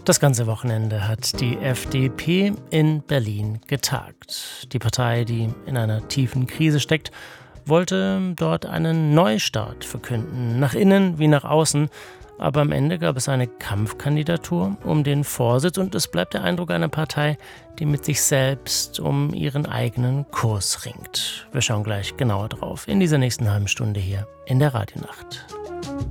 Das ganze Wochenende hat die FDP in Berlin getagt. Die Partei, die in einer tiefen Krise steckt, wollte dort einen Neustart verkünden, nach innen wie nach außen. Aber am Ende gab es eine Kampfkandidatur um den Vorsitz und es bleibt der Eindruck einer Partei, die mit sich selbst um ihren eigenen Kurs ringt. Wir schauen gleich genauer drauf in dieser nächsten halben Stunde hier in der Radionacht.